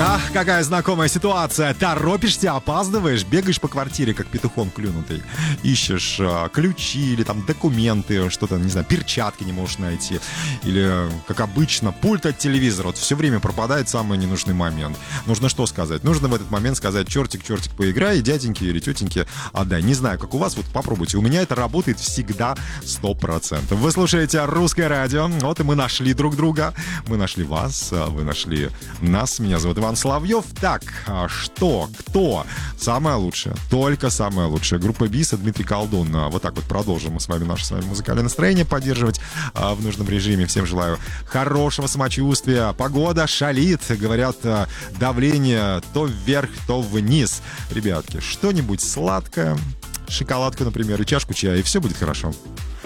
Ах, какая знакомая ситуация. Торопишься, опаздываешь, бегаешь по квартире, как петухом клюнутый. Ищешь ключи или там документы, что-то, не знаю, перчатки не можешь найти. Или, как обычно, пульт от телевизора. Вот все время пропадает самый ненужный момент. Нужно что сказать? Нужно в этот момент сказать: чертик, поиграй, дяденьки или тетеньки отдай. Не знаю, как у вас, вот попробуйте. У меня это работает всегда 100%. Вы слушаете «Русское радио». Вот и мы нашли друг друга. Мы нашли вас, вы нашли нас. Меня зовут Иван Соловьев. Так, что, кто? Самое лучшее, только самое лучшее. Группа БИС и Дмитрий Колдун. Вот так вот продолжим мы с вами наше музыкальное настроение поддерживать в нужном режиме. Всем желаю хорошего самочувствия. Погода шалит. Говорят, давление то вверх, то вниз. Ребятки, что-нибудь сладкое, шоколадку, например, и чашку чая, и все будет хорошо.